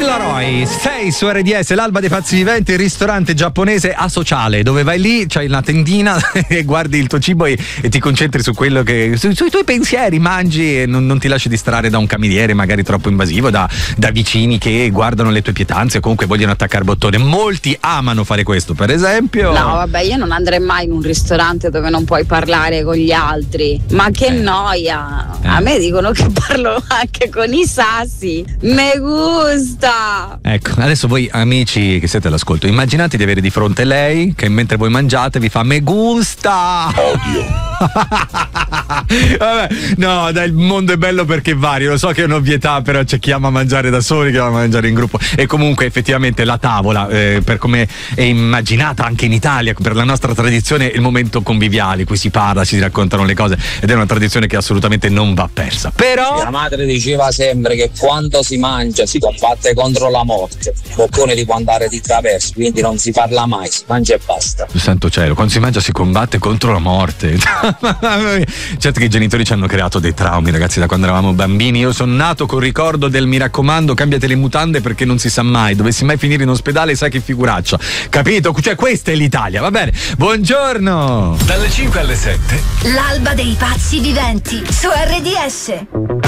Polaroid, sei su RDS, l'alba dei pazzi viventi, il ristorante giapponese asociale, dove vai lì, c'hai una tendina e guardi il tuo cibo e ti concentri su quello che sui tuoi pensieri, mangi e non ti lasci distrarre da un cameriere magari troppo invasivo, da vicini che guardano le tue pietanze o comunque vogliono attaccare bottone. Molti amano fare questo, per esempio. No, vabbè, io non andrei mai in un ristorante dove non puoi parlare con gli altri, ma che noia. A me dicono che parlo anche con i sassi. Me gusta. Ecco, adesso voi amici che siete all'ascolto, immaginate di avere di fronte lei che mentre voi mangiate vi fa me gusta. Odio. Vabbè, no, dai, il mondo è bello perché vario. Lo so che è un'ovvietà, però c'è chi ama mangiare da soli, chi ama mangiare in gruppo. E comunque effettivamente la tavola, per come è immaginata anche in Italia, per la nostra tradizione, è il momento conviviale, qui si parla, si raccontano le cose, ed è una tradizione che assolutamente non va persa. Però mia madre diceva sempre che quando si mangia si combatte contro la morte. Boccone di può andare di traverso, quindi non si parla mai, si mangia e basta. Santo cielo, quando si mangia si combatte contro la morte. Certo che i genitori ci hanno creato dei traumi, ragazzi, da quando eravamo bambini. Io sono nato col ricordo del mi raccomando cambiate le mutande perché non si sa mai, dovessi mai finire in ospedale sai che figuraccia, capito? Cioè questa è l'Italia, va bene. Buongiorno. Dalle 5 alle 7 l'alba dei pazzi viventi su RDS.